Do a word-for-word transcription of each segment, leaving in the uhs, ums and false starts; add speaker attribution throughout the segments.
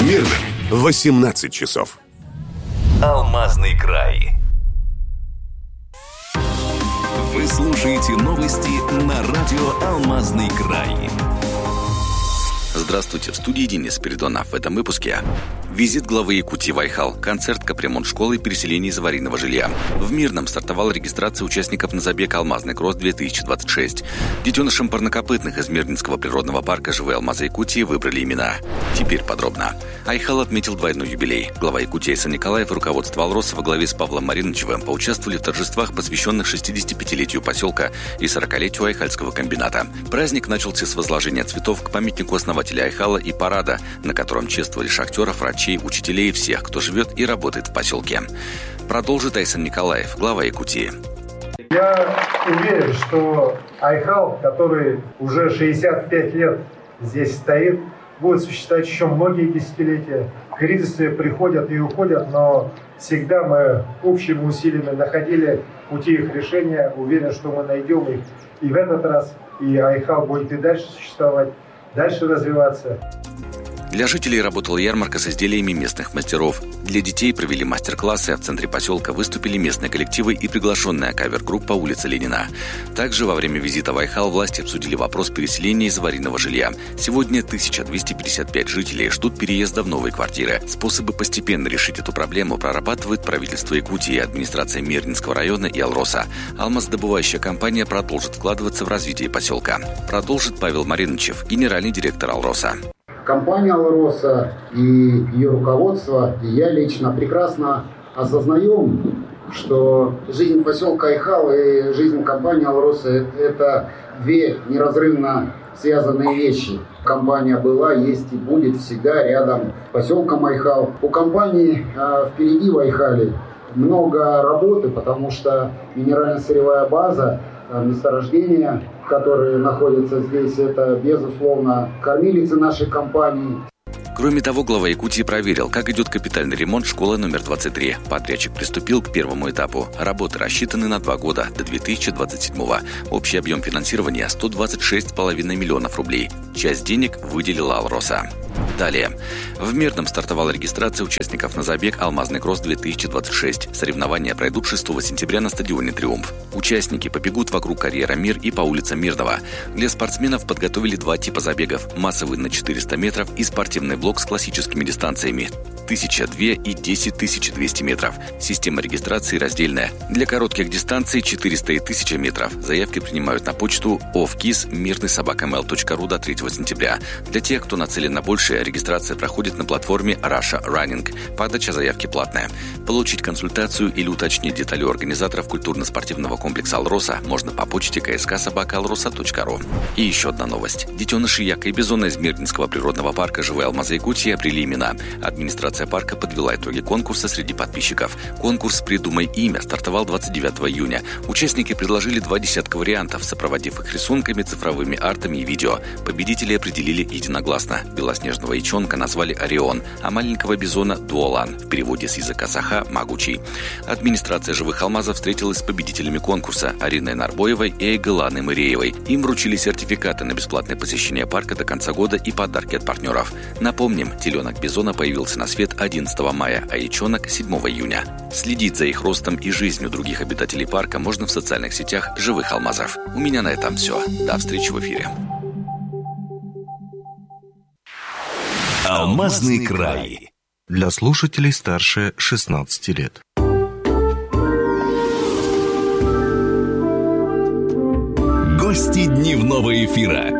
Speaker 1: В Мирном восемнадцать часов.
Speaker 2: Алмазный край. Вы слушаете новости на радио «Алмазный край». Здравствуйте, в студии Денис Спиридонов. В этом выпуске визит главы Якутии в Айхал, концерт капремонт школы и переселение из аварийного жилья. В Мирном стартовала регистрация участников на забег «Алмазный кросс-две тысячи двадцать шесть». Детенышам парнокопытных из Мирнинского природного парка «Живые алмазы Якутии» выбрали имена. Теперь подробно. Айхал отметил двойной юбилей. Глава Якутии Айсан Николаев и руководство Алроса во главе с Павлом Мариновичевым поучаствовали в торжествах, посвященных шестидесятипятилетию поселка и сорокалетию Айхальского комбината. Праздник начался с возложения цветов к памятнику основателя Айхала и парада, на котором чествовали шахтеров, врачей, учителей и всех, кто живет и работает в поселке. Продолжит Айсан Николаев, глава Якутии.
Speaker 3: Я уверен, что Айхал, который уже шестьдесят пять лет здесь стоит, будет существовать еще многие десятилетия. Кризисы приходят и уходят, но всегда мы общими усилиями находили пути их решения. Уверен, что мы найдем их и в этот раз, и Айхал будет и дальше существовать, дальше развиваться.
Speaker 2: Для жителей работала ярмарка с изделиями местных мастеров. Для детей провели мастер-классы, а в центре поселка выступили местные коллективы и приглашенная кавер-группа улицы Ленина. Также во время визита в Айхал власти обсудили вопрос переселения из аварийного жилья. Сегодня тысяча двести пятьдесят пять жителей ждут переезда в новые квартиры. Способы постепенно решить эту проблему прорабатывает правительство Якутии, администрация Мирнинского района и Алроса. Алмаздобывающая компания продолжит вкладываться в развитие поселка. Продолжит Павел Мариновичев, генеральный директор Алроса.
Speaker 4: Компания «Алроса» и ее руководство, и я лично прекрасно осознаем, что жизнь поселка Айхал и жизнь компании «Алроса» – это две неразрывно связанные вещи. Компания была, есть и будет всегда рядом с поселком Айхал. У компании э, впереди в Айхале много работы, потому что минерально-сырьевая база, месторождения, которые находятся здесь, это, безусловно, кормилицы нашей компании.
Speaker 2: Кроме того, глава Якутии проверил, как идет капитальный ремонт школы номер двадцать три. Подрядчик приступил к первому этапу. Работы рассчитаны на два года, до две тысячи двадцать седьмого. Общий объем финансирования – сто двадцать шесть целых пять десятых миллионов рублей. Часть денег выделила Алроса. Далее. В Мирном стартовала регистрация участников на забег «Алмазный кросс-две тысячи двадцать шесть». Соревнования пройдут шестого сентября на стадионе «Триумф». Участники побегут вокруг карьера «Мир» и по улицам Мирного. Для спортсменов подготовили два типа забегов – массовый на четыреста метров и спортивный блок с классическими дистанциями – тысяча две и десять тысяч двести метров. Система регистрации раздельная. Для коротких дистанций четыреста и тысяча метров. Заявки принимают на почту овкис мирный собака мейл точка ру до третьего сентября. Для тех, кто нацелен на большее, регистрация проходит на платформе Russia Running. Подача заявки платная. Получить консультацию или уточнить детали у организаторов культурно-спортивного комплекса «Алроса» можно по почте ка эс ка собака алроса точка ру. И еще одна новость. Детеныши яка и бизона из Мирнинского природного парка «Живые алмазы Якутии» обрели имена. Администрация парка подвела итоги конкурса среди подписчиков. Конкурс «Придумай имя» стартовал двадцать девятого июня. Участники предложили два десятка вариантов, сопроводив их рисунками, цифровыми артами и видео. Победители определили единогласно. Белоснежного ячонка назвали «Орион», а маленького бизона – «Дуолан», в переводе с языка саха «Могучий». Администрация «Живых алмазов» встретилась с победителями конкурса Ариной Нарбоевой и Айгыланой Мыреевой. Им вручили сертификаты на бесплатное посещение парка до конца года и подарки от партнеров. Напомним, теленок бизона появился на свет одиннадцатого мая, а ячонок – седьмого июня. Следить за их ростом и жизнью других обитателей парка можно в социальных сетях «Живых алмазов». У меня на этом все. До встречи в эфире.
Speaker 1: Алмазный край.
Speaker 5: Для слушателей старше шестнадцати лет.
Speaker 2: Гости дневного эфира.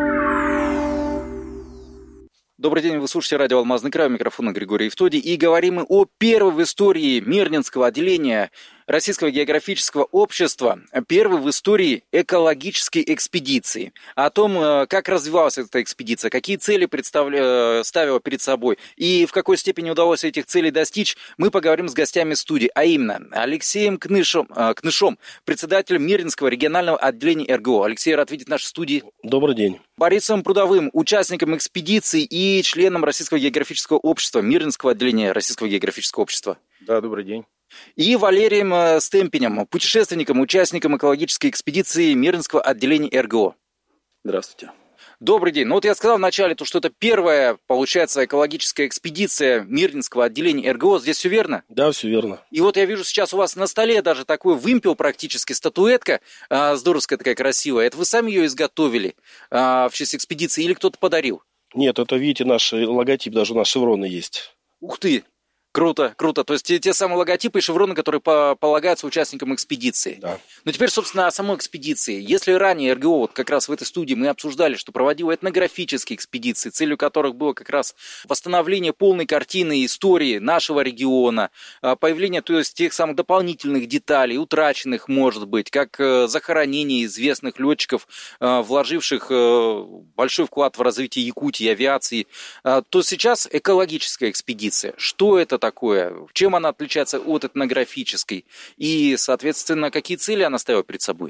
Speaker 6: Добрый день, вы слушаете радио «Алмазный край», у микрофона Григорий Евтодий, и говорим мы о первой в истории Мирнинского отделения Российского географического общества, первой в истории экологической экспедиции. О том, как развивалась эта экспедиция, какие цели представля... ставила перед собой и в какой степени удалось этих целей достичь, мы поговорим с гостями студии, а именно Алексеем Кнышом, Кнышом председателем Мирнинского регионального отделения эр гэ о. Алексей, рад видеть в нашей студии.
Speaker 7: Добрый день.
Speaker 6: Борисом Прудовым, участником экспедиции и членом Российского географического общества, Мирнинского отделения Российского географического общества.
Speaker 7: Да, добрый день.
Speaker 6: И Валерием Стемпинем, путешественником, участником экологической экспедиции Мирнинского отделения эр гэ о.
Speaker 7: Здравствуйте.
Speaker 6: Добрый день. Ну вот я сказал вначале, то, что это первая, получается, экологическая экспедиция Мирнинского отделения эр гэ о. Здесь все верно?
Speaker 7: Да, все верно.
Speaker 6: И вот я вижу сейчас у вас на столе даже такой вымпел практически, статуэтка, а, здоровская такая красивая. Это вы сами ее изготовили а, в честь экспедиции или кто-то подарил?
Speaker 7: Нет, это, видите, наш логотип, даже у нас шевроны есть.
Speaker 6: Ух ты! Круто, круто. То есть те, те самые логотипы и шевроны, которые по, полагаются участникам экспедиции.
Speaker 7: Да.
Speaker 6: Но теперь, собственно, о самой экспедиции. Если ранее эр гэ о, вот как раз в этой студии мы обсуждали, что проводила этнографические экспедиции, целью которых было как раз восстановление полной картины истории нашего региона, появление, то есть, тех самых дополнительных деталей, утраченных, может быть, как захоронение известных летчиков, вложивших большой вклад в развитие Якутии, авиации, то сейчас экологическая экспедиция. Что это такое? Чем она отличается от этнографической? И, соответственно, какие цели она ставила перед собой?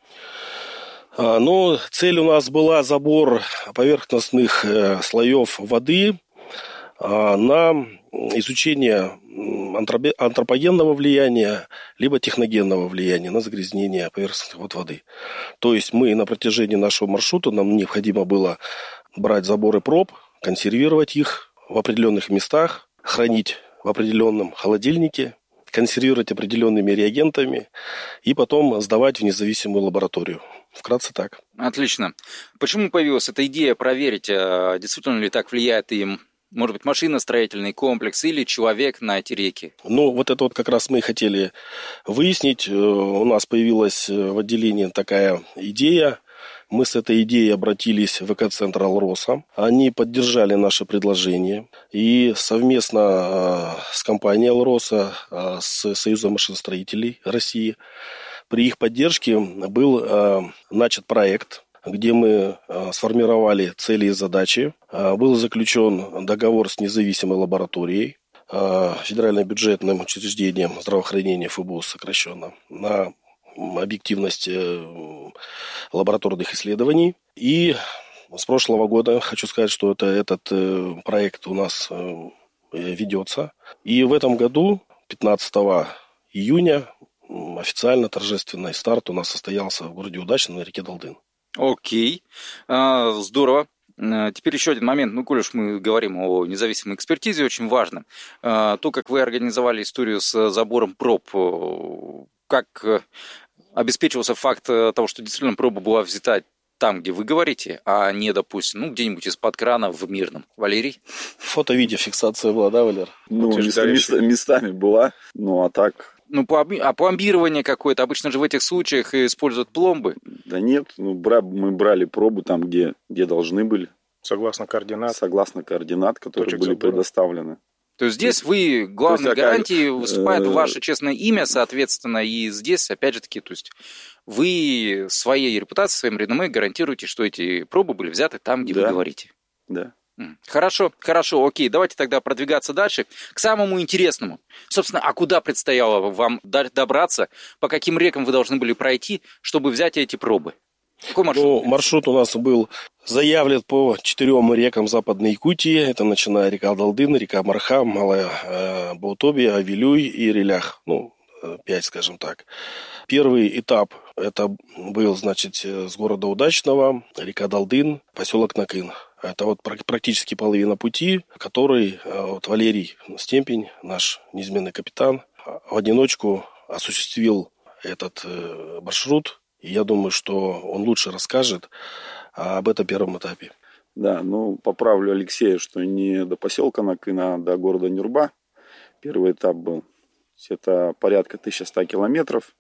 Speaker 7: А, ну, цель у нас была забор поверхностных э, слоев воды э, на изучение антропе- антропогенного влияния, либо техногенного влияния на загрязнение поверхностных вод воды. То есть мы на протяжении нашего маршрута, нам необходимо было брать заборы проб, консервировать их в определенных местах, хранить в определенном холодильнике, консервировать определенными реагентами и потом сдавать в независимую лабораторию. Вкратце так.
Speaker 6: Отлично. Почему появилась эта идея проверить, действительно ли так влияет им, может быть, машиностроительный комплекс или человек на эти реки?
Speaker 7: Ну, вот это вот как раз мы и хотели выяснить. У нас появилась в отделении такая идея. Мы с этой идеей обратились в эко-центр «Алроса». Они поддержали наше предложение. И совместно с компанией «Алроса», с Союзом машиностроителей России, при их поддержке был начат проект, где мы сформировали цели и задачи. Был заключен договор с независимой лабораторией, федеральным бюджетным учреждением здравоохранения эф бэ у эс сокращенно, на объективность лабораторных исследований. И с прошлого года хочу сказать, что это, этот проект у нас ведется. И в этом году, пятнадцатого июня, официально торжественный старт у нас состоялся в городе Удачном на реке Далдын.
Speaker 6: Окей, а, здорово. Теперь еще один момент, ну, коль уж мы говорим о независимой экспертизе, очень важно. То, как вы организовали историю с забором проб, как обеспечивался факт того, что действительно проба была взята там, где вы говорите, а не, допустим, ну, где-нибудь из-под крана в Мирном. Валерий?
Speaker 7: Фото-видеофиксация была, да, Валер?
Speaker 8: Ну, мест, местами была, ну, а так...
Speaker 6: Ну, а пломбирование какое-то, обычно же в этих случаях используют пломбы.
Speaker 8: Да нет, ну, мы брали пробы там, где, где должны были.
Speaker 9: Согласно координат.
Speaker 8: Согласно координат, которые были забора. предоставлены.
Speaker 6: То есть здесь вы главной гарантией выступает ваше честное имя, соответственно, и здесь, опять же таки, то есть вы своей репутацией, своим реноме гарантируете, что эти пробы были взяты там, где да. вы говорите.
Speaker 8: Да.
Speaker 6: Хорошо, хорошо, окей, давайте тогда продвигаться дальше к самому интересному. Собственно, а куда предстояло вам добраться, по каким рекам вы должны были пройти, чтобы взять эти пробы? Какой маршрут?
Speaker 7: Ну, маршрут у нас был заявлен по четырем рекам Западной Якутии. Это начиная река Далдын, река Марха, Малая э, Баутоби, Авилюй и Релях. Ну, пять, скажем так. Первый этап это был, значит, с города Удачного, река Далдын, поселок Накын. Это вот практически половина пути, который вот Валерий Стемпень, наш неизменный капитан, в одиночку осуществил этот маршрут. И я думаю, что он лучше расскажет об этом первом этапе.
Speaker 8: Да, ну, поправлю Алексея, что не до поселка Накын, а до города Нюрба. Первый этап был. Это порядка тысяча сто километров.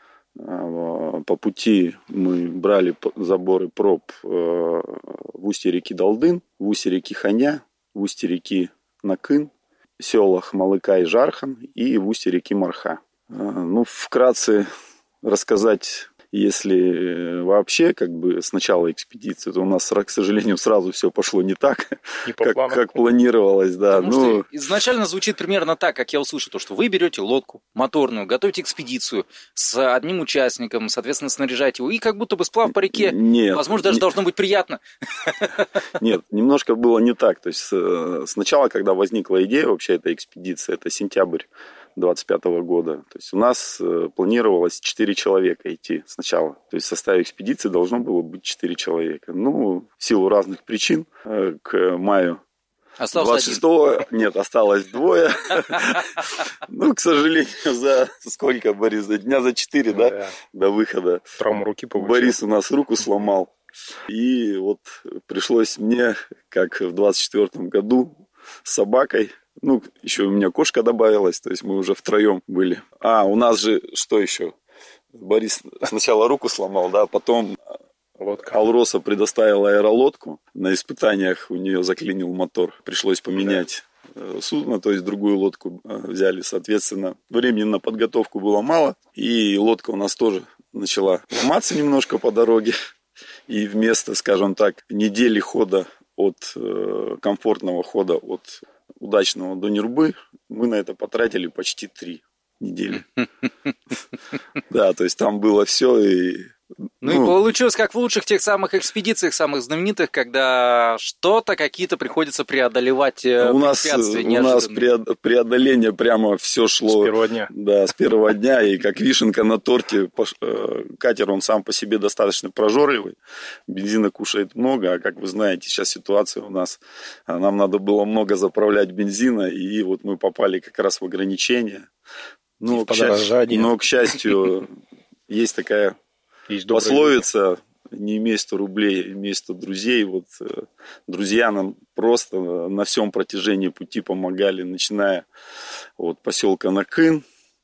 Speaker 8: По пути мы брали заборы проб в устье реки Далдын, в устье реки Ханя, в устье реки Накын, в селах Малыка и Жархан и в устье реки Марха. Ну, вкратце рассказать, если вообще как бы с начала экспедиции, то у нас, к сожалению, сразу все пошло не так, не как, как планировалось. Да.
Speaker 6: Ну, изначально звучит примерно так, как я услышал, то, что вы берете лодку моторную, готовите экспедицию с одним участником, соответственно, снаряжаете его, и как будто бы сплав по реке, нет, возможно, даже не... должно быть приятно.
Speaker 8: Нет, немножко было не так. То есть сначала, когда возникла идея вообще этой экспедиции, это сентябрь двадцать пятого года. То есть у нас планировалось четыре человека идти сначала. То есть в составе экспедиции должно было быть четыре человека. Ну, в силу разных причин к маю двадцать шестого нет, осталось двое. Ну, к сожалению, за сколько, Борис, за дня за четыре, да, до выхода.
Speaker 9: Травму руки получил.
Speaker 8: Борис у нас руку сломал. И вот пришлось мне, как в двадцать четвёртом году, с собакой. Ну, еще у меня кошка добавилась, то есть мы уже втроем были. А, у нас же, что еще? Борис сначала руку сломал, да, потом лодка. Алроса предоставила аэролодку. На испытаниях у нее заклинил мотор. Пришлось поменять судно, то есть другую лодку взяли. Соответственно, времени на подготовку было мало. И лодка у нас тоже начала ломаться немножко по дороге. И вместо, скажем так, недели хода от комфортного хода от Удачного до Нюрбы, мы на это потратили почти три недели. Да, то есть там было все и...
Speaker 6: Ну, ну и получилось, как в лучших тех самых экспедициях, самых знаменитых, когда что-то какие-то приходится преодолевать у препятствия
Speaker 8: неожиданные. У нас преодоление прямо все шло.
Speaker 9: С первого дня.
Speaker 8: Да, с первого дня. И как вишенка на торте, катер, он сам по себе достаточно прожорливый. Бензина кушает много, а как вы знаете, сейчас ситуация у нас, нам надо было много заправлять бензина, и вот мы попали как раз в ограничения. Но, к счастью, но, к счастью, есть такая... Есть пословица: не имей сто рублей, имей сто друзей. Вот друзья нам просто на всем протяжении пути помогали, начиная от поселка Накын,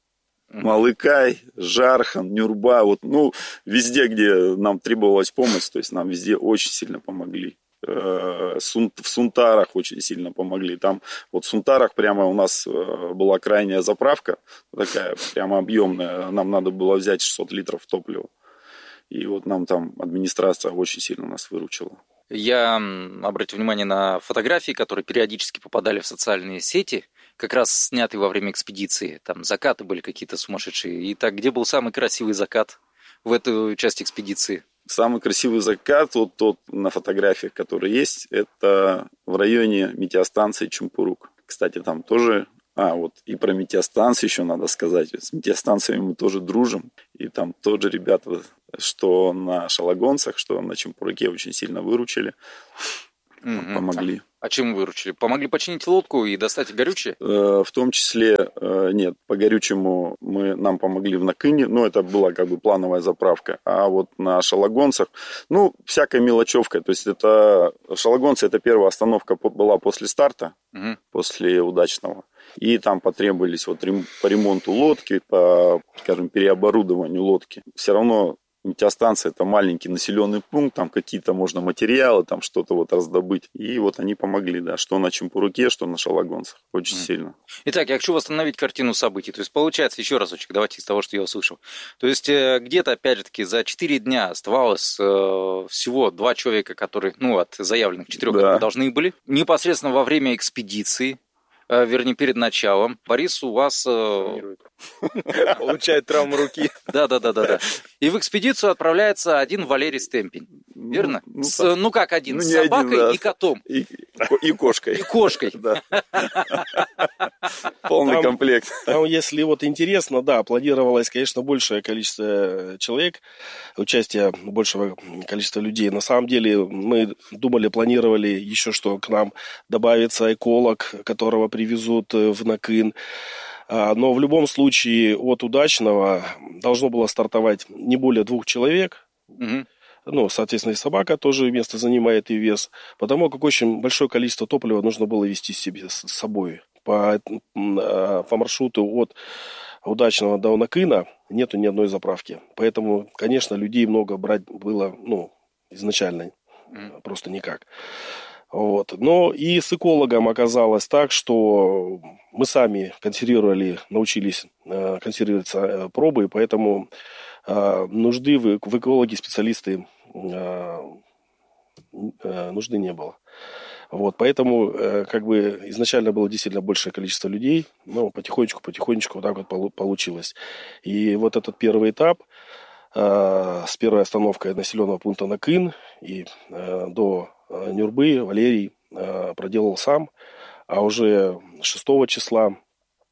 Speaker 8: Малыкай, Жархан, Нюрба. Вот, ну, везде, где нам требовалась помощь, то есть нам везде очень сильно помогли. В Сунтарах очень сильно помогли. Там вот в Сунтарах прямо у нас была крайняя заправка, такая прямо объемная. Нам надо было взять шестьсот литров топлива. И вот нам там администрация очень сильно нас выручила.
Speaker 6: Я обратил внимание на фотографии, которые периодически попадали в социальные сети, как раз снятые во время экспедиции. Там закаты были какие-то сумасшедшие. И так, где был самый красивый закат в эту часть экспедиции?
Speaker 8: Самый красивый закат, вот тот на фотографиях, который есть, это в районе метеостанции Чумпурук. Кстати, там тоже... А, вот и про метеостанции еще надо сказать. С метеостанциями мы тоже дружим. И там тоже ребята, что на Шалагонцах, что на Чумпуруке очень сильно выручили. Mm-hmm. Помогли.
Speaker 6: А чем выручили? Помогли починить лодку и достать горючее?
Speaker 8: В том числе, нет, по горючему мы, нам помогли в Накыне. Ну, это была как бы плановая заправка. А вот на Шалагонцах, ну, всякая мелочевка. То есть это Шалагонцы, это первая остановка была после старта, mm-hmm. после Удачного. И там потребовались вот по ремонту лодки, по, скажем, переоборудованию лодки. Все равно метеостанция — это маленький населенный пункт, там какие-то можно материалы, там что-то вот раздобыть. И вот они помогли, да, что на Чумпуруке, что на Шалагонцах. Очень mm. сильно.
Speaker 6: Итак, я хочу восстановить картину событий. То есть получается, еще разочек, давайте из того, что я услышал. То есть где-то, опять же таки, за четыре дня оставалось э, всего два человека, которые, ну, от заявленных четырех, да. которые должны были. Непосредственно во время экспедиции, вернее, перед началом, Борис у вас...
Speaker 9: Получает травму руки.
Speaker 6: Да-да-да. И в экспедицию отправляется один Валерий Стемпень. Верно? Ну, с, ну как один? Ну, с собакой один, да. и котом.
Speaker 8: И, и кошкой.
Speaker 6: И кошкой.
Speaker 8: Да. Полный там, комплект.
Speaker 7: Там, если вот интересно, да, планировалось, конечно, большее количество человек, участие большего количества людей. На самом деле мы думали, планировали еще, что к нам добавится эколог, которого привезут в Накын. Но в любом случае от Удачного должно было стартовать не более двух человек. Угу. Ну, соответственно, и собака тоже место занимает, и вес. Потому как очень большое количество топлива нужно было везти себе с собой. По, по маршруту от Удачного до Накына нету ни одной заправки. Поэтому, конечно, людей много брать было, ну, изначально угу. просто никак. Вот. Но и с экологом оказалось так, что мы сами консервировали, научились э, консервировать э, пробы, и поэтому э, нужды в, в экологе специалисты э, э, нужды не было. Вот. Поэтому э, как бы изначально было действительно большее количество людей, но потихонечку-потихонечку вот так вот получилось. И вот этот первый этап э, с первой остановкой населенного пункта Накын и э, до Нюрбы Валерий э, проделал сам, а уже шестого числа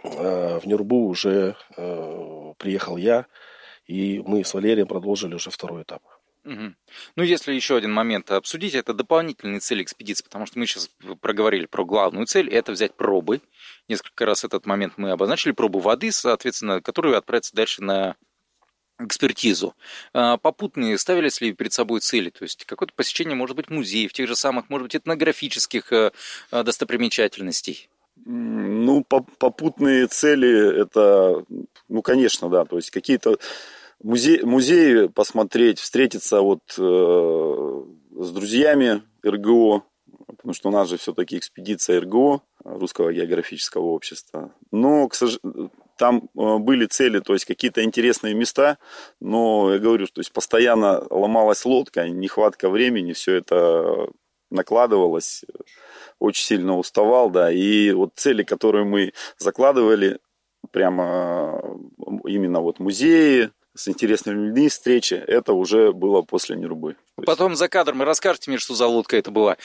Speaker 7: в Нюрбу уже приехал я, и мы с Валерием продолжили уже второй этап.
Speaker 6: Угу. Ну, если еще один момент обсудить, это дополнительные цели экспедиции, потому что мы сейчас проговорили про главную цель, это взять пробы. Несколько раз этот момент мы обозначили, пробы воды, соответственно, которые отправятся дальше на экспертизу. Попутные ставились ли перед собой цели? То есть какое-то посещение, может быть, музеев, тех же самых, может быть, этнографических достопримечательностей?
Speaker 8: Ну, попутные цели, это, ну, конечно, да, то есть какие-то музеи, музеи посмотреть, встретиться вот э, с друзьями эр гэ о, потому что у нас же все-таки экспедиция эр гэ о, Русского географического общества. Но, к сожалению, там были цели, то есть какие-то интересные места, но я говорю, то есть постоянно ломалась лодка, нехватка времени, все это накладывалось, очень сильно уставал, да, и вот цели, которые мы закладывали, прямо именно вот музеи, с интересными людьми встречи, это уже было после Нюрбы.
Speaker 6: Потом за кадром расскажете мне, что за лодка это была.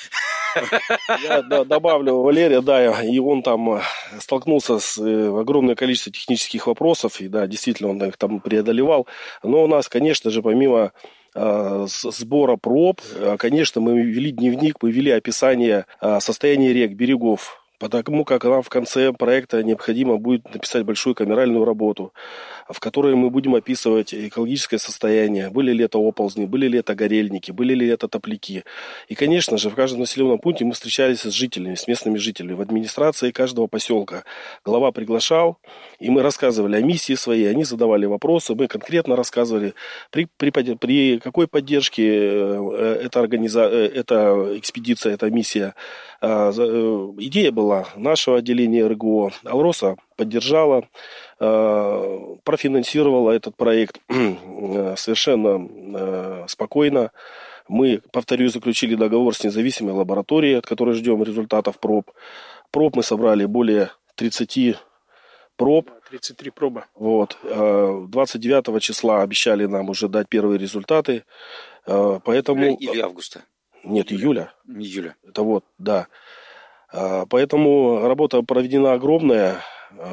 Speaker 7: Я да, добавлю Валерия, да, и он там столкнулся с огромным количеством технических вопросов, и да, действительно он их там преодолевал. Но у нас, конечно же, помимо сбора проб, конечно, мы вели дневник, мы вели описание состояния рек, берегов, потому как нам в конце проекта необходимо будет написать большую камеральную работу, в которой мы будем описывать экологическое состояние, были ли это оползни, были ли это горельники, были ли это топляки. И, конечно же, в каждом населенном пункте мы встречались с жителями, с местными жителями, в администрации каждого поселка. Глава приглашал, и мы рассказывали о миссии своей, они задавали вопросы, мы конкретно рассказывали, при, при, при какой поддержке эта, организа... эта экспедиция, эта миссия. Идея была нашего отделения эр гэ о, Алроса поддержала, профинансировала этот проект совершенно спокойно. Мы, повторюсь, заключили договор с независимой лабораторией, от которой ждем результатов проб. Проб мы собрали более тридцати проб.
Speaker 9: тридцать три пробы.
Speaker 7: Вот. двадцать девятого числа обещали нам уже дать первые результаты. Поэтому...
Speaker 6: Или августа?
Speaker 7: Нет, июля.
Speaker 6: Июля.
Speaker 7: Это вот, да. Поэтому работа проведена огромная.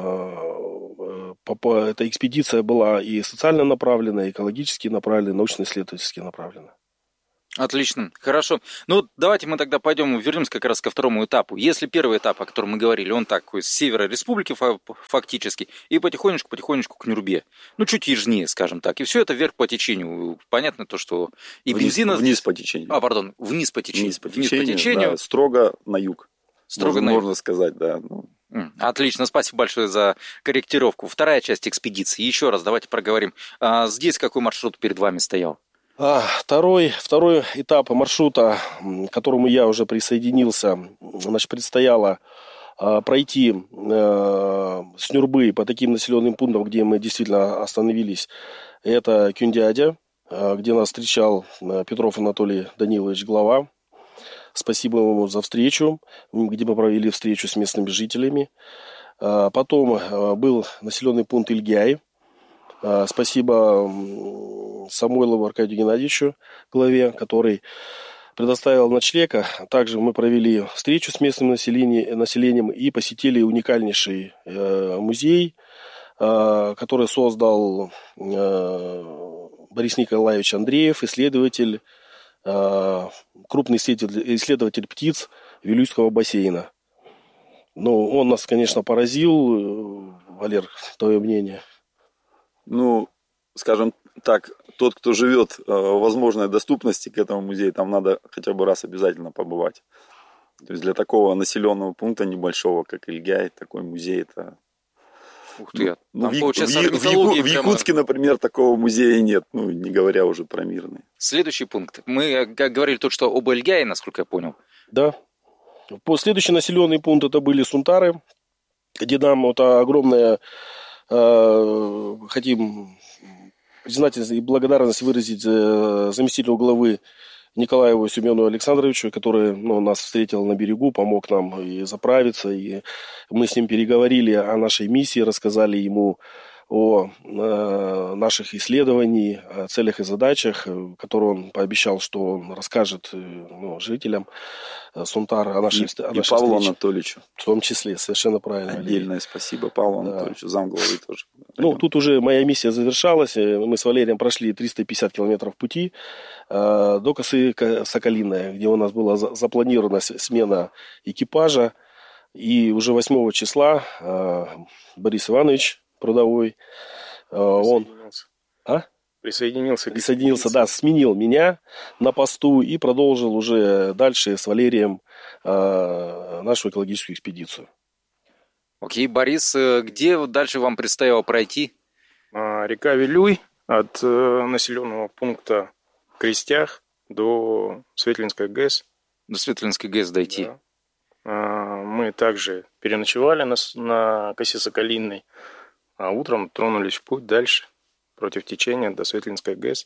Speaker 7: Эта экспедиция была и социально направлена, и экологически направлена, и научно-исследовательски направлена.
Speaker 6: Отлично, хорошо. Ну, давайте мы тогда пойдем, вернемся как раз ко второму этапу. Если первый этап, о котором мы говорили, он такой с севера республики фактически, и потихонечку-потихонечку к Нюрбе. Ну, чуть южнее, скажем так. И все это вверх по течению. Понятно то, что и
Speaker 8: вниз,
Speaker 6: бензина...
Speaker 8: Вниз по течению.
Speaker 6: А, пардон, вниз по течению.
Speaker 8: Вниз по течению,
Speaker 6: вниз по течению.
Speaker 8: Да, строго на юг.
Speaker 6: Строго
Speaker 8: можно,
Speaker 6: на юг.
Speaker 8: Можно сказать, да. Ну.
Speaker 6: Отлично, спасибо большое за корректировку. Вторая часть экспедиции. Еще раз давайте проговорим. А здесь какой маршрут перед вами стоял?
Speaker 7: Второй, второй этап маршрута, к которому я уже присоединился, значит, предстояло пройти с Нюрбы по таким населенным пунктам, где мы действительно остановились. Это Кюндядя, где нас встречал Петров Анатолий Данилович, глава. Спасибо ему за встречу, где мы провели встречу с местными жителями. Потом был населенный пункт Ильгяй. Спасибо Самойлову Аркадию Геннадьевичу, главе, который предоставил ночлег. Также мы провели встречу с местным населением и посетили уникальнейший музей, который создал Борис Николаевич Андреев, исследователь, крупный исследователь, исследователь птиц Вилюйского бассейна. Ну, он нас, конечно, поразил. Валер, твое мнение?
Speaker 8: Ну, скажем так, тот, кто живет в возможной доступности к этому музею, там надо хотя бы раз обязательно побывать. То есть для такого населенного пункта небольшого, как Ильгяй, такой музей, это...
Speaker 6: Ух ты,
Speaker 8: ну, в, в, в, в Якутске, например, такого музея нет, ну, не говоря уже про мирный.
Speaker 6: Следующий пункт. Мы как говорили тут, что об Ильгяе, насколько я понял.
Speaker 7: Да. По следующий населенный пункт это были Сунтары, где нам вот огромное э, хотим признательность и благодарность выразить э, заместителю главы Николаеву Семену Александровичу, который, ну, нас встретил на берегу, помог нам и заправиться, и мы с ним переговорили о нашей миссии, рассказали ему о э, наших исследованиях, о целях и задачах, которые он пообещал, что он расскажет ну, жителям Сунтара о нашей,
Speaker 8: и,
Speaker 7: о
Speaker 8: и
Speaker 7: нашей
Speaker 8: Павлу
Speaker 7: встрече.
Speaker 8: Анатольевичу.
Speaker 7: В том числе, совершенно правильно.
Speaker 8: Отдельное Валерий. Спасибо Павлу да. Анатольевичу, замглавы тоже.
Speaker 7: Ну, тут уже моя миссия завершалась. Мы с Валерием прошли триста пятьдесят километров пути э, до косы Соколиная, где у нас была запланирована смена экипажа. И уже восьмого числа э, Борис Иванович Прудовой, э, он а?
Speaker 9: присоединился,
Speaker 7: присоединился, да, сменил меня на посту и продолжил уже дальше с Валерием э, нашу экологическую экспедицию.
Speaker 6: Окей, Борис, где дальше вам предстояло пройти?
Speaker 9: А, река Вилюй от э, населенного пункта Крестях до Светлинской ГЭС.
Speaker 6: До Светлинской ГЭС дойти.
Speaker 9: Да. Мы также переночевали на, на косе Соколиной, а утром тронулись в путь дальше, против течения, до Светлинской ГЭС.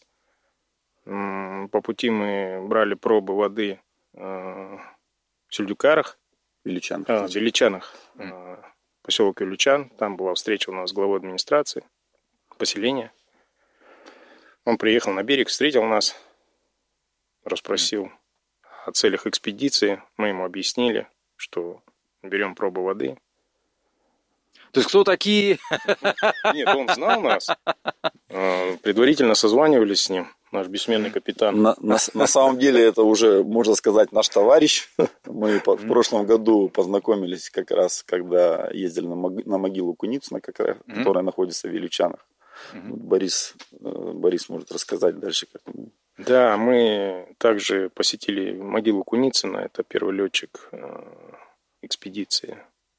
Speaker 9: По пути мы брали пробы воды в Сюльдюкарах.
Speaker 8: Величанах.
Speaker 9: А, в Величанах. Mm. Поселок Величан. Там была встреча у нас с главой администрации, поселения. Он приехал на берег, встретил нас, расспросил mm. о целях экспедиции. Мы ему объяснили, что берем пробы воды.
Speaker 6: То есть кто такие?
Speaker 9: Нет, он знал нас. Предварительно созванивались с ним, наш бессменный капитан.
Speaker 8: На, на, на самом деле это уже, можно сказать, наш товарищ. Мы в прошлом году познакомились как раз, когда ездили на, мог, на могилу Куницына, как раз, mm-hmm. которая находится в Величанах. Mm-hmm. Борис, Борис может рассказать дальше, как мы...
Speaker 9: Да, мы также посетили могилу Куницына, это первый летчик экспедиции.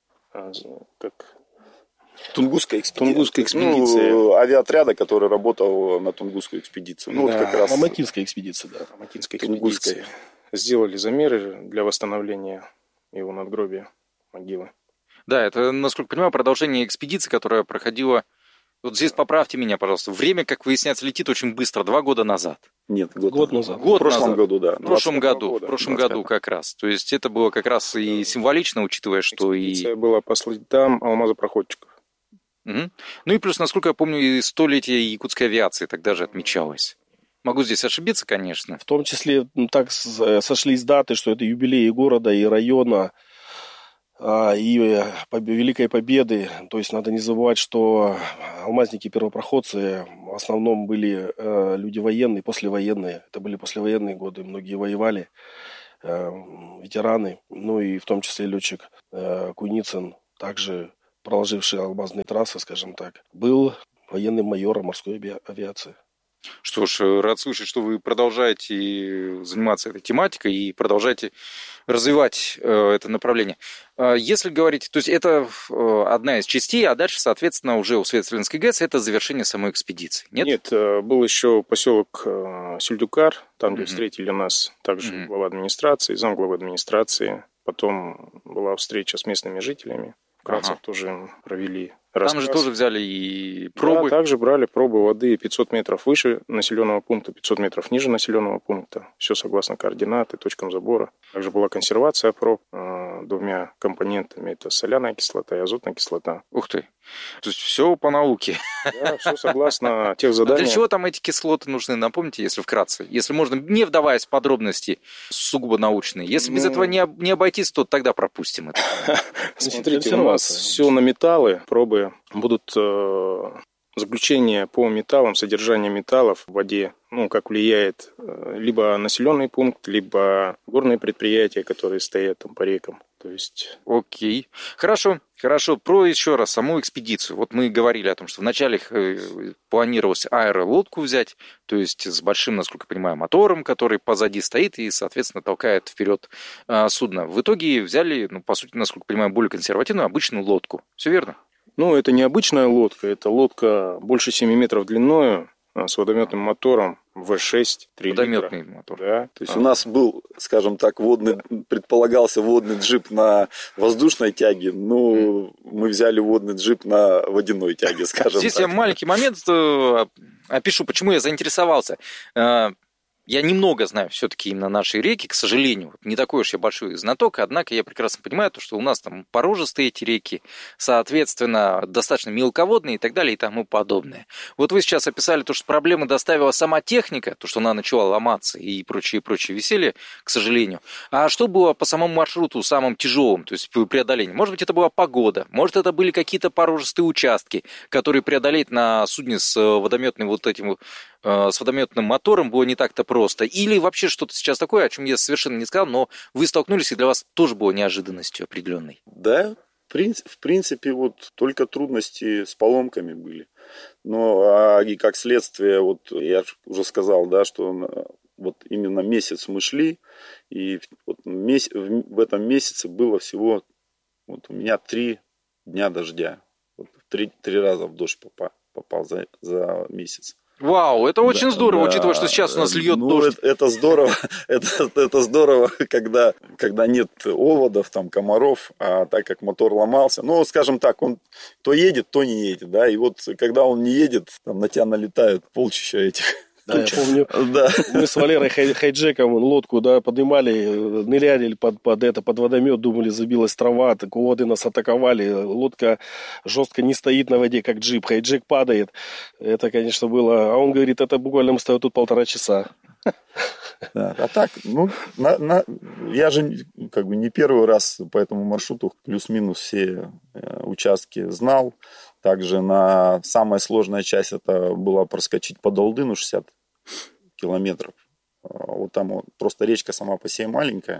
Speaker 9: Как...
Speaker 8: Тунгусская экспедиция.
Speaker 9: Тунгусская экспедиция.
Speaker 8: Ну, авиаотряда, который работал на Тунгусскую экспедицию. Ну,
Speaker 7: да,
Speaker 8: вот как раз...
Speaker 7: Алматинская экспедиция, да.
Speaker 9: Алматинская экспедиция. Сделали замеры для восстановления его надгробия, могилы.
Speaker 6: Да, это, насколько понимаю, продолжение экспедиции, которая проходила... Вот здесь поправьте меня, пожалуйста. Время, как выясняется, летит очень быстро. Два года назад.
Speaker 8: Нет, год,
Speaker 7: год назад.
Speaker 6: Год
Speaker 8: в прошлом
Speaker 6: назад.
Speaker 8: году, да.
Speaker 6: В прошлом году,
Speaker 8: года,
Speaker 6: в прошлом году как раз. То есть это было как раз и символично, учитывая, что
Speaker 9: экспедиция
Speaker 6: и...
Speaker 9: была по следам алмазопроходчиков.
Speaker 6: Угу. Ну и плюс, насколько я помню, и столетие якутской авиации тогда же отмечалось. Могу здесь ошибиться, конечно.
Speaker 7: В том числе так сошлись даты, что это юбилеи города и района, и Великой Победы. То есть надо не забывать, что алмазники-первопроходцы в основном были люди военные, послевоенные. Это были послевоенные годы, многие воевали, ветераны. Ну и в том числе летчик Куницын, также проложивший алмазные трассы, скажем так, был военным майором морской авиации.
Speaker 6: Что ж, рад слышать, что вы продолжаете заниматься этой тематикой и продолжаете развивать э, это направление. Э, если говорить, то есть это э, одна из частей, а дальше, соответственно, уже у Светлинской ГЭС это завершение самой экспедиции. Нет,
Speaker 9: Нет э, был еще поселок э, Сюльдюкар, там, где mm-hmm. встретили нас также mm-hmm. глава администрации, замглавы администрации. Потом была встреча с местными жителями. Вкратце ага. тоже провели рассказ.
Speaker 6: Там же тоже взяли и пробы.
Speaker 9: Да, также брали пробы воды пятьсот метров выше населенного пункта, пятьсот метров ниже населенного пункта. Все согласно координаты, точкам забора. Также была консервация проб э, двумя компонентами. Это соляная кислота и азотная кислота.
Speaker 6: Ух ты. То есть все по науке.
Speaker 9: Да, все согласно тех заданий.
Speaker 6: А для чего там эти кислоты нужны? Напомните, если вкратце. Если можно, не вдаваясь в подробности сугубо научные. Если ну... без этого не, не обойтись, то тогда пропустим это.
Speaker 9: Смотрите, у нас все на металлы. Пробы будут э, заключения по металлам, содержание металлов в воде. Ну, как влияет э, либо населенный пункт, либо горные предприятия, которые стоят там по рекам. То есть...
Speaker 6: Окей. Хорошо, хорошо. Про еще раз саму экспедицию. Вот мы говорили о том, что вначале планировалось аэролодку взять, то есть с большим, насколько я понимаю, мотором, который позади стоит и, соответственно, толкает вперед а, судно. В итоге взяли, ну, по сути, насколько я понимаю, более консервативную обычную лодку. Все верно?
Speaker 9: Ну, это не обычная лодка, это лодка больше семи метров длиною, с водометным мотором вэ шесть, три литра.
Speaker 6: Водометный мотор.
Speaker 9: Да.
Speaker 8: То есть а. у нас был, скажем так, водный, предполагался водный джип на воздушной тяге, но mm. мы взяли водный джип на водяной тяге, скажем
Speaker 6: Здесь
Speaker 8: так.
Speaker 6: я маленький момент опишу, почему я заинтересовался. Я немного знаю все-таки именно наши реки, к сожалению. Не такой уж я большой знаток, однако я прекрасно понимаю, то, что у нас там порожистые эти реки, соответственно, достаточно мелководные и так далее и тому подобное. Вот вы сейчас описали то, что проблемы доставила сама техника, то, что она начала ломаться и прочее, прочее веселье, к сожалению. А что было по самому маршруту самым тяжелым, то есть по преодолению? Может быть, это была погода, может, это были какие-то порожистые участки, которые преодолеть на судне с водометным вот этим с водометным мотором было не так-то просто. Или вообще что-то сейчас такое, о чем я совершенно не сказал, но вы столкнулись, и для вас тоже было неожиданностью определенной.
Speaker 8: Да, в принципе, вот только трудности с поломками были. Но а, и как следствие, вот я уже сказал, да, что вот именно месяц мы шли, и вот месяц, в этом месяце было всего вот у меня три дня дождя. Вот три, три раза в дождь попал, попал за, за месяц.
Speaker 6: Вау, это очень
Speaker 8: да,
Speaker 6: здорово,
Speaker 8: да,
Speaker 6: учитывая, что сейчас у нас льет
Speaker 8: ну,
Speaker 6: дождь.
Speaker 8: Это, это здорово, это, это здорово, когда, когда нет оводов, там, комаров, а так как мотор ломался, ну, скажем так, он то едет, то не едет, да, и вот когда он не едет, там на тебя налетают полчища этих.
Speaker 7: Да, я помню, да. Мы с Валерой хай- хайджеком лодку, да, поднимали, ныряли под, под, это, под водомет, думали, забилась трава, так воды нас атаковали, лодка жестко не стоит на воде, как джип, хайджек падает. Это, конечно, было... А он говорит, это буквально мы стоим тут полтора часа.
Speaker 8: Да, а так, ну, на, на, я же как бы не первый раз по этому маршруту плюс-минус все э, участки знал. Также на самая сложная часть это была проскочить по Долдыну шестьдесят километров. Вот там вот, просто речка сама по себе маленькая.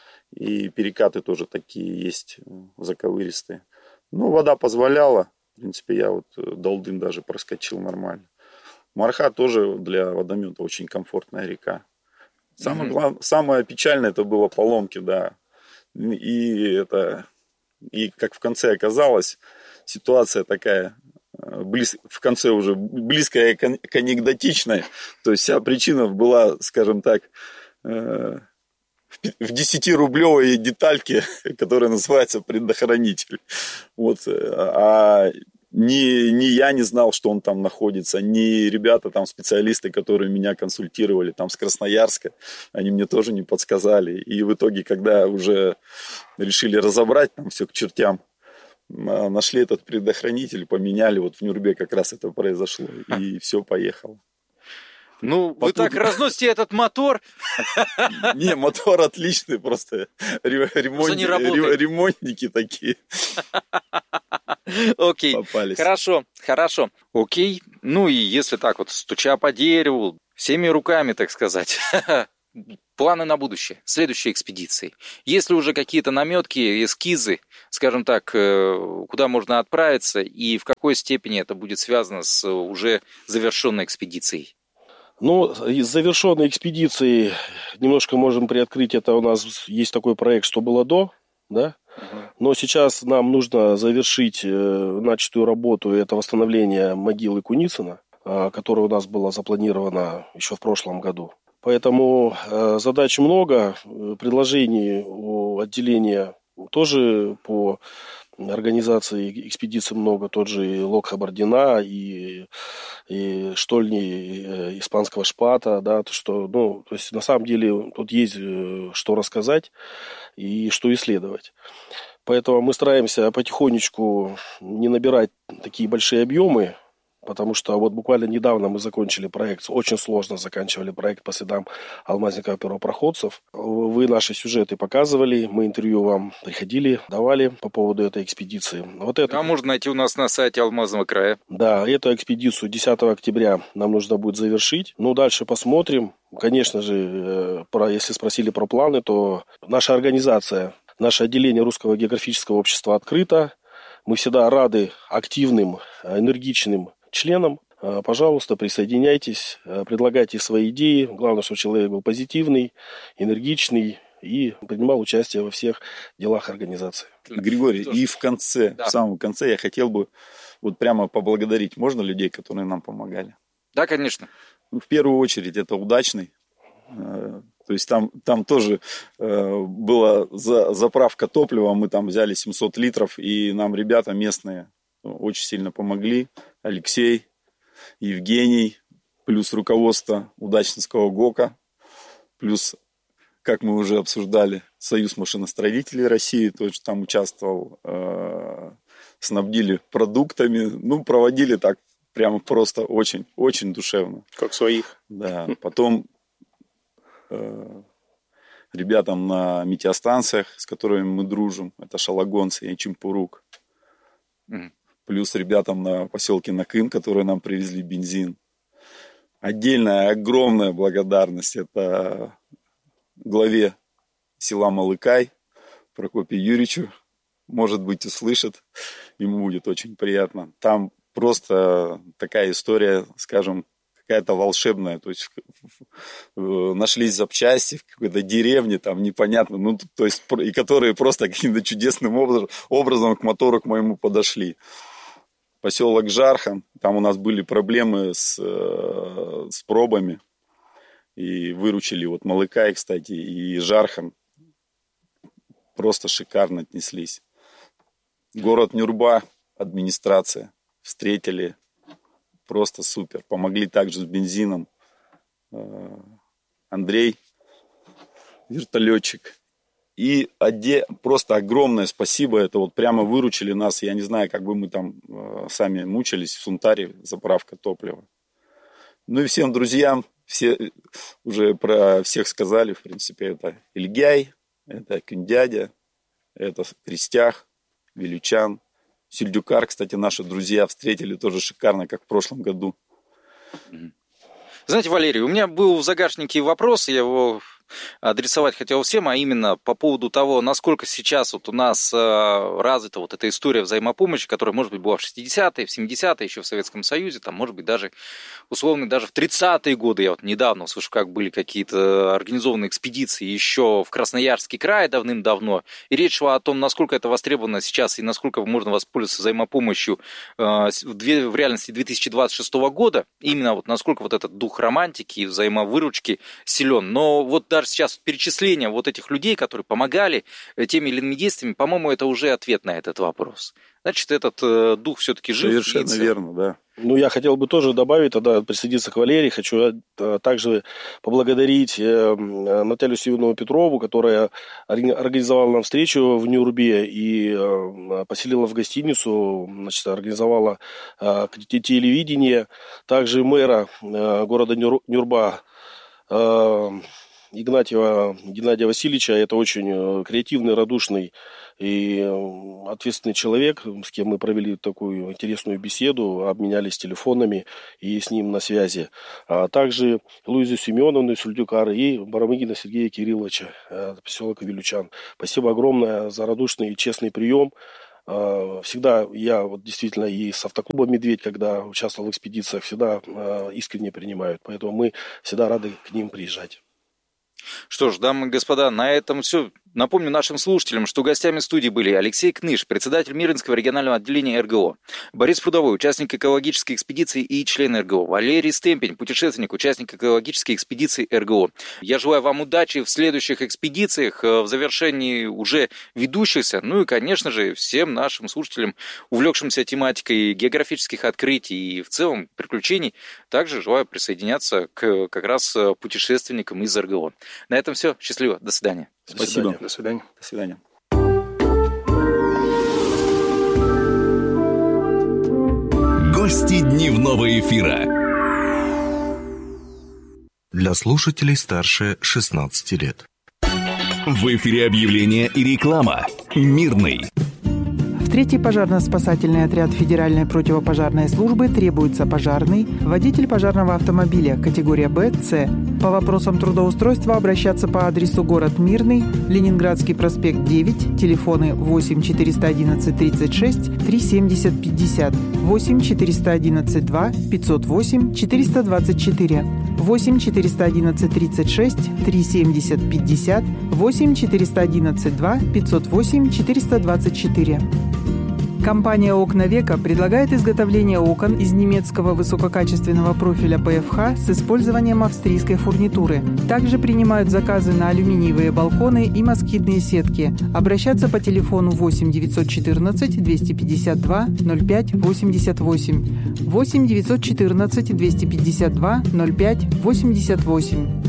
Speaker 8: И перекаты тоже такие есть заковыристые. Ну, вода позволяла. В принципе, я вот Долдын даже проскочил нормально. Марха тоже для водомета очень комфортная река. Самое, главное, самое печальное это было поломки, да. И это, и как в конце оказалось, ситуация такая, близ, в конце уже близкая к анекдотичной. То есть вся причина была, скажем так, в десятирублевой детальке, которая называется предохранитель. Вот. А Ни, ни я не знал, что он там находится, ни ребята, там, специалисты, которые меня консультировали там с Красноярска, они мне тоже не подсказали. И в итоге, когда уже решили разобрать там все к чертям, нашли этот предохранитель, поменяли, вот в Нюрбе как раз это произошло, и все, поехало.
Speaker 6: Ну, вы так разносите этот мотор.
Speaker 8: Не, мотор отличный, просто ремонтники такие.
Speaker 6: Окей,
Speaker 8: попались.
Speaker 6: Хорошо, хорошо. Окей, ну и если так вот, стуча по дереву, всеми руками, так сказать, планы на будущее, следующей экспедиции. Есть ли уже какие-то наметки, эскизы, скажем так, куда можно отправиться и в какой степени это будет связано с уже завершенной экспедицией?
Speaker 7: Ну, из завершенной экспедиции немножко можем приоткрыть, это у нас есть такой проект «Что было до», да? Но сейчас нам нужно завершить начатую работу, это восстановление могилы Куницына, которая у нас была запланирована еще в прошлом году. Поэтому задач много, предложений у отделения тоже по организации экспедиций много, тот же Лок Хабардина и, и штольни испанского шпата, да, то, что, ну, то есть на самом деле тут есть что рассказать и что исследовать. Поэтому мы стараемся потихонечку не набирать такие большие объемы, потому что вот буквально недавно мы закончили проект, очень сложно заканчивали проект по следам алмазников-первопроходцев. Вы наши сюжеты показывали, мы интервью вам приходили, давали по поводу этой экспедиции. Вот это...
Speaker 6: А можно найти у нас на сайте Алмазного края.
Speaker 7: Да, эту экспедицию десятого октября нам нужно будет завершить. Ну, дальше посмотрим. Конечно же, про, если спросили про планы, то наша организация, наше отделение Русского географического общества открыто. Мы всегда рады активным, энергичным членам. Пожалуйста, присоединяйтесь, предлагайте свои идеи. Главное, чтобы человек был позитивный, энергичный и принимал участие во всех делах организации.
Speaker 8: Григорий, и в конце, да. в самом конце я хотел бы вот прямо поблагодарить. Можно людей, которые нам помогали?
Speaker 6: Да, конечно.
Speaker 8: В первую очередь это Удачный. То есть там, там тоже э, была за, заправка топлива, мы там взяли семьсот литров, и нам ребята местные очень сильно помогли. Алексей, Евгений, плюс руководство Удачнинского ГОКа, Плюс, как мы уже обсуждали, Союз машиностроителей России тоже там участвовал. Снабдили продуктами. Ну, проводили так прямо просто очень, очень душевно.
Speaker 9: Как своих.
Speaker 8: Да. Потом э, ребятам на метеостанциях, с которыми мы дружим, это Шалагонцы и Чемпурук. Mm. Плюс ребятам на поселке Накын, которые нам привезли бензин. Отдельная огромная благодарность это главе села Малыкай Прокопию Юрьевичу. Может быть, услышит, ему будет очень приятно. Там просто такая история, скажем, какая-то волшебная. То есть нашлись запчасти в какой-то деревне, там непонятно, ну, то есть, и которые просто каким-то чудесным образом, образом к мотору к моему подошли. Поселок Жархан, там у нас были проблемы с, с пробами. И выручили вот Малыкай, кстати, и Жархан. Просто шикарно отнеслись. Город Нюрба, администрация, встретили просто супер. Помогли также с бензином. Андрей, вертолетчик. И оде... просто огромное спасибо. Это вот прямо выручили нас. Я не знаю, как бы мы там сами мучились в Сунтаре, заправка топлива. Ну и всем друзьям, все уже про всех сказали, в принципе, это Ильгяй, это Кюндядя, это Крестях, Вилючан, Сельдюкар, кстати, наши друзья встретили тоже шикарно, как в прошлом году.
Speaker 6: Знаете, Валерий, у меня был в загашнике вопрос, я его адресовать хотел всем, а именно по поводу того, насколько сейчас вот у нас э, развита вот эта история взаимопомощи, которая, может быть, была в шестидесятые, в семидесятые, еще в Советском Союзе, там, может быть, даже, условно, даже в тридцатые годы, я вот недавно услышал, как были какие-то организованные экспедиции еще в Красноярский край давным-давно, и речь шла о том, насколько это востребовано сейчас и насколько можно воспользоваться взаимопомощью э, в, в реальности две тысячи двадцать шестого года, именно вот насколько вот этот дух романтики и взаимовыручки силен. Но вот даже сейчас перечисление вот этих людей, которые помогали теми или иными действиями, по-моему, это уже ответ на этот вопрос. Значит, этот э, дух все-таки жив.
Speaker 8: Совершенно верно, да.
Speaker 7: Ну, я хотел бы тоже добавить, тогда присоединиться к Валерии. Хочу также поблагодарить Наталью Сивинову Петрову, которая организовала нам встречу в Нюрбе и поселила в гостиницу, значит, организовала телевидение. Также мэра города Нюрба Игнатьева Геннадия Васильевича. Это очень креативный, радушный и ответственный человек, с кем мы провели такую интересную беседу, обменялись телефонами и с ним на связи. А также Луизу Семеновну Сельдюкар и Барамыгина Сергея Кирилловича, поселок Вилючан. Спасибо огромное за радушный и честный прием. Всегда я вот действительно и с автоклуба «Медведь», когда участвовал в экспедициях, всегда искренне принимают. Поэтому мы всегда рады к ним приезжать.
Speaker 6: Что ж, дамы и господа, на этом все. Напомню нашим слушателям, что гостями студии были Алексей Кныш, председатель Мирнинского регионального отделения эр гэ о, Борис Прудовой, участник экологической экспедиции и член эр гэ о, Валерий Стемпень, путешественник, участник экологической экспедиции эр гэ о. Я желаю вам удачи в следующих экспедициях, в завершении уже ведущихся, ну и, конечно же, всем нашим слушателям, увлекшимся тематикой географических открытий и в целом приключений, также желаю присоединяться к как раз путешественникам из эр гэ о. На этом все. Счастливо. До свидания.
Speaker 8: Спасибо.
Speaker 9: До свидания.
Speaker 8: До свидания.
Speaker 1: Гости дневного эфира.
Speaker 5: Для слушателей старше шестнадцати лет.
Speaker 1: В эфире объявления и реклама. Мирный.
Speaker 10: В третий пожарно-спасательный отряд Федеральной противопожарной службы требуется пожарный, водитель пожарного автомобиля категория Б, С. По вопросам трудоустройства обращаться по адресу город Мирный, Ленинградский проспект девять, телефоны восемь четыреста одиннадцать тридцать шесть три семьдесят пятьдесят, восемь четыреста одиннадцать два пятьсот восемь четыреста двадцать четыре, восемь четыреста одиннадцать тридцать шесть три семьдесят пятьдесят, восемь четыреста одиннадцать два пятьсот восемь четыреста двадцать четыре. Компания «Окна Века» предлагает изготовление окон из немецкого высококачественного профиля пэ эф ха с использованием австрийской фурнитуры. Также принимают заказы на алюминиевые балконы и москитные сетки. Обращаться по телефону восемь девятьсот четырнадцать двести пятьдесят два ноль пять восемьдесят восемь, восемь девятьсот четырнадцать двести пятьдесят два ноль пять восемьдесят восемь.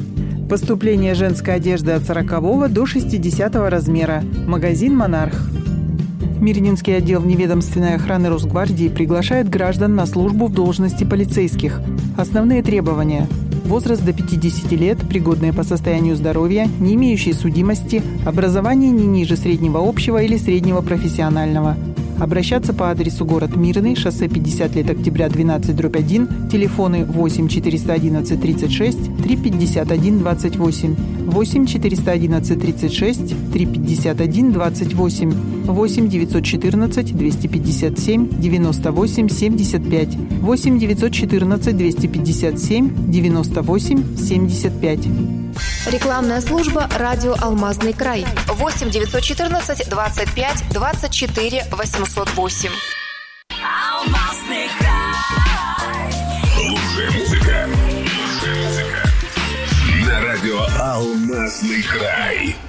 Speaker 10: Поступление женской одежды от сорокового до шестидесятого размера. Магазин «Монарх». Мирнинский отдел вневедомственной охраны Росгвардии приглашает граждан на службу в должности полицейских. Основные требования: возраст до пятидесяти лет, пригодные по состоянию здоровья, не имеющие судимости, образование не ниже среднего общего или среднего профессионального. Обращаться по адресу город Мирный, шоссе пятьдесят лет октября, двенадцать дробь один, телефоны восемь четыреста одиннадцать тридцать шесть три пятьдесят один двадцать восемь, восемь четыреста одиннадцать тридцать шесть три пятьдесят один двадцать восемь, восемь девятьсот четырнадцать двести пятьдесят семь девяносто восемь семьдесят пять, восемь девятьсот четырнадцать двести пятьдесят семь девяносто восемь семьдесят пять.
Speaker 11: Рекламная служба «Радио Алмазный край». восемь девятьсот четырнадцать двадцать пять двадцать четыре восемьсот восемь.
Speaker 1: Алмазный край. Лучшая музыка. Лучшая музыка. На радио «Алмазный край».